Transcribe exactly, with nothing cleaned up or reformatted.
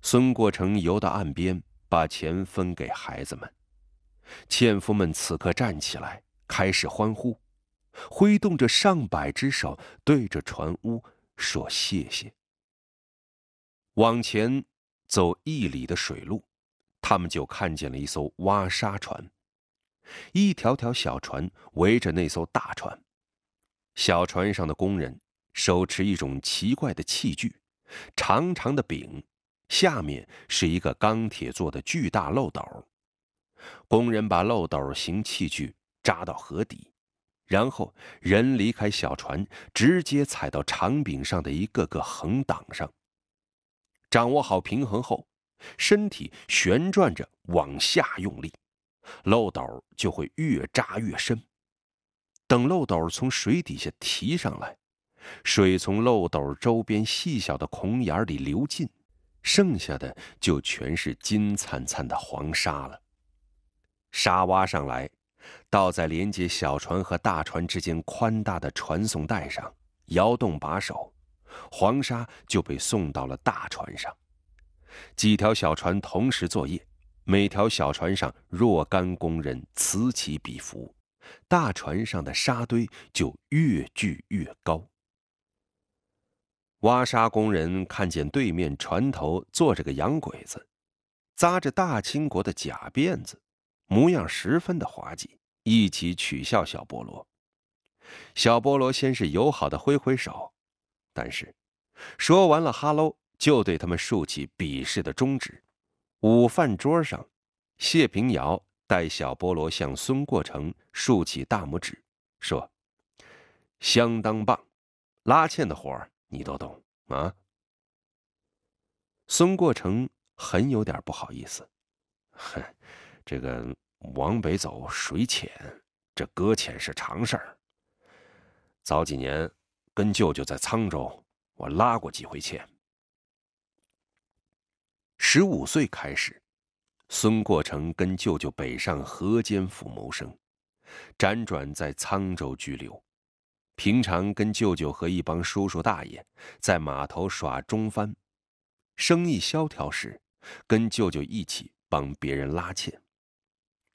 孙过成游到岸边，把钱分给孩子们。纤夫们此刻站起来，开始欢呼，挥动着上百只手，对着船屋说谢谢。往前走一里的水路，他们就看见了一艘挖沙船，一条条小船围着那艘大船。小船上的工人手持一种奇怪的器具，长长的柄，下面是一个钢铁做的巨大漏斗。工人把漏斗型器具扎到河底，然后人离开小船，直接踩到长柄上的一个个横档上。掌握好平衡后，身体旋转着往下用力，漏斗就会越扎越深。等漏斗从水底下提上来，水从漏斗周边细小的孔眼里流进，剩下的就全是金灿灿的黄沙了。沙挖上来，倒在连接小船和大船之间宽大的传送带上，摇动把手，黄沙就被送到了大船上。几条小船同时作业，每条小船上若干工人此起彼伏，大船上的沙堆就越聚越高。挖沙工人看见对面船头坐着个洋鬼子，扎着大清国的假辫子，模样十分的滑稽，一起取笑小波罗。小波罗先是友好的挥挥手，但是说完了哈喽，就对他们竖起鄙视的中指。午饭桌上，谢平遥带小波罗向孙过成竖起大拇指，说：“相当棒，拉纤的活儿你都懂啊。”孙过成很有点不好意思，哼，这个往北走水浅，这搁浅是常事儿。早几年跟舅舅在沧州，我拉过几回纤。十五岁开始，孙过成跟舅舅北上河间府谋生，辗转在沧州居留。平常跟舅舅和一帮叔叔大爷在码头耍中帆，生意萧条时，跟舅舅一起帮别人拉纤。